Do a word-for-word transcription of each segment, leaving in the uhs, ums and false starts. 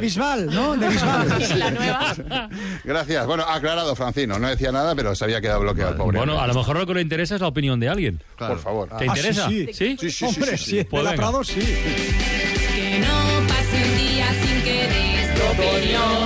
de Bisbal, ¿no? De Bisbal. La nueva. Gracias. Bueno, aclarado, Francino. No decía nada, pero se había quedado bloqueado el pobre. Bueno, a lo mejor lo que le interesa es la opinión de alguien. Claro. Por favor. ¿Te interesa? Ah, sí, sí. sí. ¿Sí? Sí, sí, Hombre, sí, sí, sí, sí. Pues de la venga. Prado, sí. Que no pase un día sin que des tu opinión.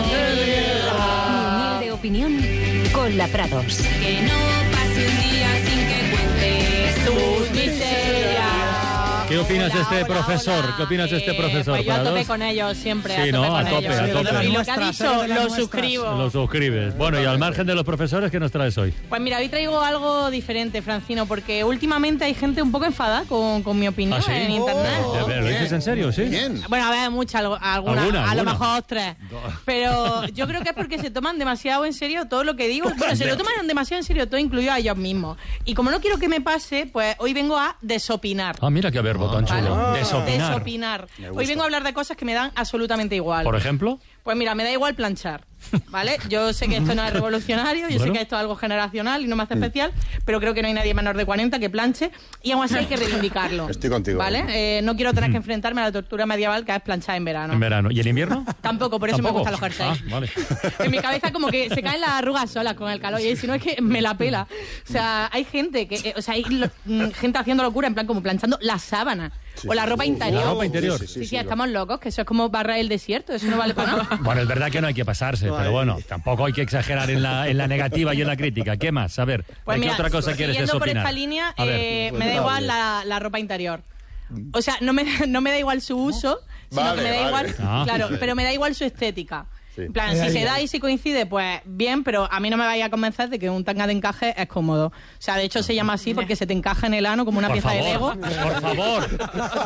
Mi humilde opinión con la Prados. Que no pase un día sin que cuentes tus miserias. ¿Qué opinas de este Hola, hola, profesor? hola. ¿Qué opinas de este Eh, profesor? Pues yo a para tope dos? con ellos siempre. Sí, a ¿no? tope A con tope, ellos. a tope. Y lo que ha Nuestras, dicho, eres de las lo nuestras. suscribo. Lo suscribes. Bueno, y al margen de los profesores, ¿qué nos traes hoy? Pues mira, hoy traigo algo diferente, Francino, porque últimamente hay gente un poco enfadada con, con mi opinión ¿Ah, sí? en internet. ¿De ver, ¿Lo dices en serio? ¿Sí? ¿Quién? Bueno, a ver, muchas, algo- alguna, ¿Alguna, a lo alguna? mejor tres. Pero yo creo que es porque se toman demasiado en serio todo lo que digo. Bueno, se lo toman demasiado en serio todo, incluido a ellos mismos. Y como no quiero que me pase, pues hoy vengo a desopinar. Ah, mira qué verbo tan ¿vale? chulo. Desopinar. Desopinar. Hoy vengo a hablar de cosas que me dan absolutamente igual. Por ejemplo, Pues mira, me da igual planchar, ¿vale? Yo sé que esto no es revolucionario, yo Bueno. sé que esto es algo generacional y no me hace especial, pero creo que no hay nadie menor de cuarenta que planche y aún así hay que reivindicarlo. Estoy contigo. ¿Vale? Eh, no quiero tener que enfrentarme a la tortura medieval que es planchar en verano. en verano. ¿Y en invierno? Tampoco, por eso ¿Tampoco? me gustan los jerseys. Ah, vale. En mi cabeza como que se caen las arrugas solas con el calor y si no es que me la pela. O sea, hay gente que, eh, o sea, hay lo- mm, gente haciendo locura en plan como planchando la sábana o la ropa interior. La ropa interior. Sí, sí, estamos locos, que eso es como barra el desierto, eso no vale para nada. Bueno, es verdad que no hay que pasarse, pero bueno, tampoco hay que exagerar en la, en la negativa y en la crítica. ¿Qué más? A ver, Pues ¿de mira, qué otra cosa quieres siguiendo por desopinar? esta línea, A ver. eh, me da igual la, la ropa interior. O sea, no me, no me da igual su uso, sino Vale, que me da vale. igual, Ah. claro, pero me da igual su estética. Sí. En plan, Ahí, si ahí, se ahí. da y si coincide, pues bien, pero a mí no me vaya a convencer de que un tanga de encaje es cómodo. O sea, de hecho se llama así porque se te encaja en el ano como una Por pieza de Lego. favor, por favor.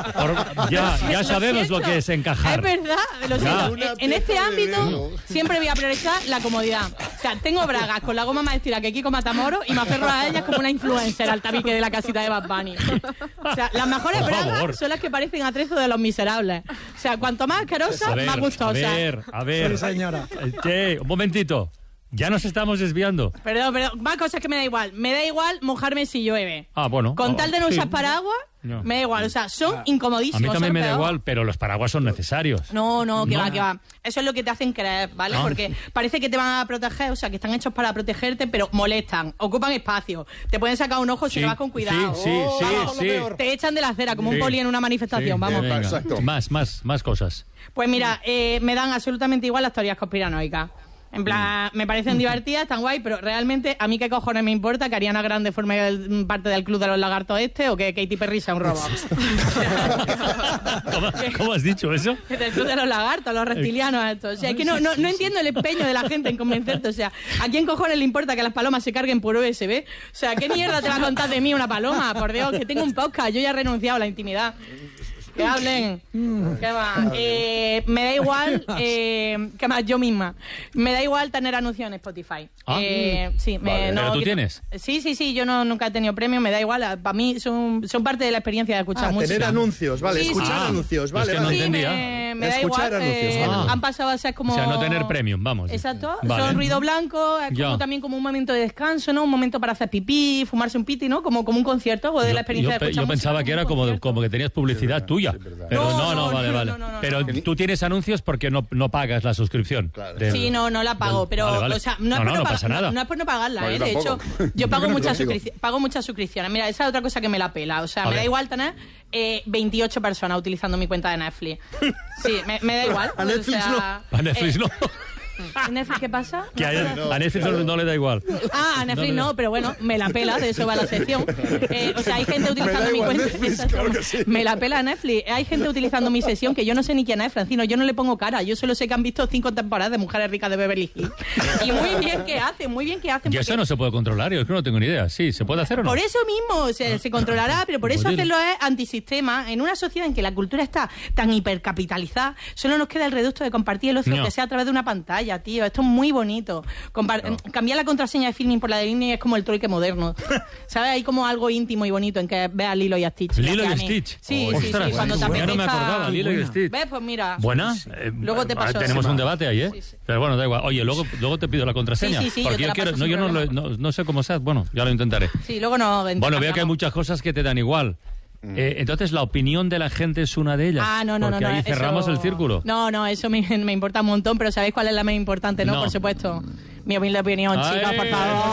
Por- ya, ya Lo sabemos lo siento. que es encajar. Es verdad, lo Ya. siento. Una En este pieza de ámbito Lego. siempre voy a priorizar la comodidad. O sea, tengo bragas con la goma más estira que Kiko Matamoros y me aferro a ellas como una influencer al tabique de la casita de Bad Bunny. O sea, las mejores Por bragas favor. son las que parecen atrezo de los miserables. O sea, cuanto más asquerosa, A ver, más a gustosa. ver, a ver. Sí, señora. Eh, che, un momentito. Ya nos estamos desviando. Perdón, perdón, más cosas que me da igual. Me da igual mojarme si llueve. Ah, bueno. Con tal de no Sí. usar paraguas, No. me da igual. O sea, son A incomodísimos. mí también son me da peor. igual, pero los paraguas son necesarios. No, no, que No. va, que va. Eso es lo que te hacen creer, ¿vale? Ah. Porque parece que te van a proteger, o sea, que están hechos para protegerte, pero molestan, ocupan espacio. Te pueden sacar un ojo si Sí, no vas con cuidado. Sí, sí, sí, vamos, lo sí. peor. Te echan de la acera como Sí. un poli en una manifestación, Sí, vamos. venga. Exacto. Más, más, más cosas. Pues mira, eh, me dan absolutamente igual las teorías conspiranoicas. En plan, me parecen divertidas, están guay, pero realmente a mí qué cojones me importa que Ariana Grande forme el- parte del club de los lagartos este o que Katy Perry sea un robot. ¿Cómo, cómo has dicho eso? Del club de los lagartos, los reptilianos estos. O sea, es que no, no, no entiendo el empeño de la gente en convencerte. O sea, ¿a quién cojones le importa que las palomas se carguen por U S B? O sea, ¿qué mierda te va a contar de mí una paloma? Por Dios, que tengo un podcast, yo ya he renunciado a la intimidad. Que hablen. ¿Qué más? Eh, me da igual, eh, ¿qué más? Yo misma. Me da igual tener anuncios en Spotify. Ah. Eh, sí, me, Vale. no, ¿Pero tú que- tienes? Sí, sí, sí, yo no, nunca he tenido premio, me da igual. Para mí son, son parte de la experiencia de escuchar Ah, música. tener anuncios, vale, Sí, escuchar sí. anuncios, Ah, vale, es que no vale. Sí, entendía. me, me da Escuchar igual. anuncios, eh, ah. Han pasado a ser como... O sea, no tener premium, vamos. Exacto. Vale. Son ruido blanco, es Ya. como también como un momento de descanso, ¿no? Un momento para hacer pipí, fumarse un piti, ¿no? Como, como un concierto o de Yo, la experiencia yo de pe- escuchar yo pensaba música, que era un como, concierto. como que tenías publicidad tuya. verdad. Pero No, no, no, no, vale, no, vale. no, no, no, Pero no. tú tienes anuncios porque no, no pagas la suscripción. Del- Sí, no, no la pago, pero, Vale, vale. o sea, No, no, es no, por no pa- pasa nada. No, no es por no pagarla, No, ¿eh? yo De hecho, tampoco. yo pago Yo muchas, contigo. suscripci- pago muchas suscripciones. Mira, esa es otra cosa que me la pela. O sea, A me ver. da igual tener eh, veintiocho personas utilizando mi cuenta de Netflix. Sí, me, me da igual. A Netflix o sea, A Netflix eh, no. ¿Netflix qué pasa? Que a, a Netflix no, no le da igual. Ah, a Netflix No, no, no, pero bueno, me la pela, de eso va la sección. Eh, o sea, hay gente utilizando da mi igual cuenta. Netflix, Exacto. claro que sí. Me la pela Netflix. Hay gente utilizando mi sesión que yo no sé ni quién es, Francino. Yo no le pongo cara. Yo solo sé que han visto cinco temporadas de Mujeres Ricas de Beverly Hills. Y muy bien que hacen, muy bien que hacen. Y eso porque- no se puede controlar, yo es que no tengo ni idea. Sí, ¿se puede hacer o no? Por eso mismo se, se controlará, pero por eso Pues hacerlo es antisistema. En una sociedad en que la cultura está tan hipercapitalizada, solo nos queda el reducto de compartir el ocio, No. que sea a través de una pantalla, tío. Esto es muy bonito. Compar- Cambiar la contraseña de filming por la de Disney es como el trueque moderno. ¿Sabes? Hay como algo íntimo y bonito en que veas Lilo y Stitch. Lilo y Gracias a mí. Stitch. Sí, sí, Ostras, sí. Cuando te ya no me apetezca- acordaba, Lilo y Stitch. ¿Ves? Pues mira. ¿Buena? Eh, Luego te eh, paso. Tenemos Sí, un debate ahí, ¿eh? Sí, sí. Pero bueno, da igual. Oye, luego, luego te pido la contraseña. Sí, sí, sí, yo porque te yo, la quiero. paso No, sin yo no, lo- problema. no, no sé cómo sea. Bueno, ya lo intentaré. Sí, luego no. Bueno, veo que hay muchas cosas que te dan igual. Eh, entonces, ¿la opinión de la gente es una de ellas? Ah, no, no, Porque no. no ahí eso- cerramos el círculo. No, no, eso me, me importa un montón, pero ¿sabéis cuál es la más importante, no? No. Por supuesto. Mi humilde opinión, Ay. chicos, por favor.